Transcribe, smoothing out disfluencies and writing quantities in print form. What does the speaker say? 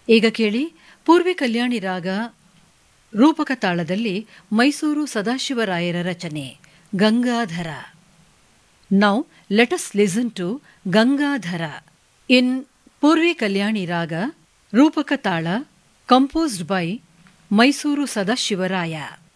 ಈಗ ಕೇಳಿ ಪೂರ್ವಿ ಕಲ್ಯಾಣಿ ರಾಗ ರೂಪಕ ತಾಳದಲ್ಲಿ ಮೈಸೂರು ಸದಾಶಿವರಾಯರ ರಚನೆ Gangadhara. Now let us listen to Gangadhara ಇನ್ ಪೂರ್ವಿ ಕಲ್ಯಾಣಿ ರಾಗ ರೂಪಕ ತಾಳ ಕಂಪೋಸ್ಡ್ ಬೈ ಮೈಸೂರು ಸದಾಶಿವರಾಯ.